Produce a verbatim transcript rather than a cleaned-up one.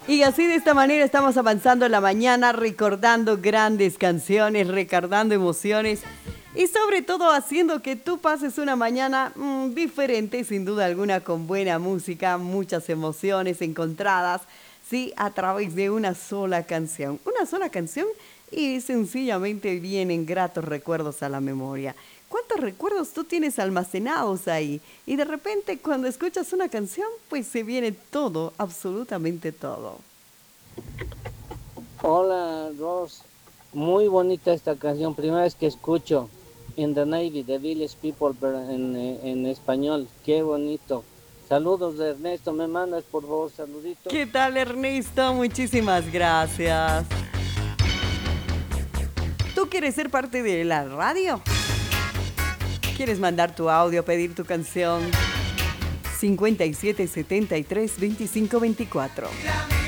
Y así de esta manera estamos avanzando en la mañana, recordando grandes canciones, recordando emociones y sobre todo haciendo que tú pases una mañana mmm, diferente, sin duda alguna, con buena música, muchas emociones encontradas, sí, a través de una sola canción. Una sola canción y sencillamente vienen gratos recuerdos a la memoria. ¿Cuántos recuerdos tú tienes almacenados ahí? Y de repente cuando escuchas una canción, pues se viene todo, absolutamente todo. Hola, Ross. Muy bonita esta canción. Primera vez que escucho In the Navy de Village People pero en, eh, en español. Qué bonito. Saludos de Ernesto. ¿Me mandas por favor saluditos? ¿Qué tal, Ernesto? Muchísimas gracias. ¿Tú quieres ser parte de la radio? ¿Quieres mandar tu audio, pedir tu canción? cincuenta y siete setenta y tres veinticinco veinticuatro.